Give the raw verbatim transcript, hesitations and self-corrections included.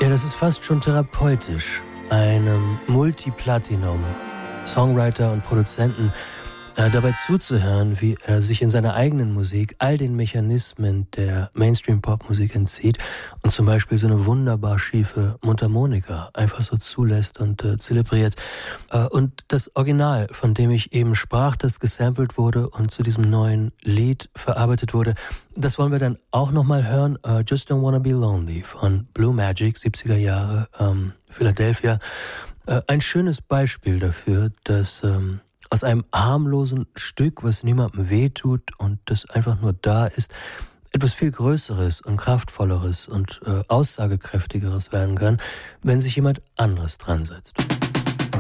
Ja, das ist fast schon therapeutisch, einem Multiplatinum-Songwriter und Produzenten äh, dabei zuzuhören, wie er sich in seiner eigenen Musik all den Mechanismen der Mainstream-Pop-Musik entzieht und zum Beispiel so eine wunderbar schiefe Mundharmonika einfach so zulässt und äh, zelebriert. Äh, und das Original, von dem ich eben sprach, das gesampelt wurde und zu diesem neuen Lied verarbeitet wurde, das wollen wir dann auch nochmal hören. Uh, Just Don't Wanna Be Lonely von Blue Magic, siebziger Jahre, ähm, Philadelphia. Äh, ein schönes Beispiel dafür, dass ähm, aus einem harmlosen Stück, was niemandem wehtut und das einfach nur da ist, etwas viel Größeres und Kraftvolleres und äh, Aussagekräftigeres werden kann, wenn sich jemand anderes dran setzt.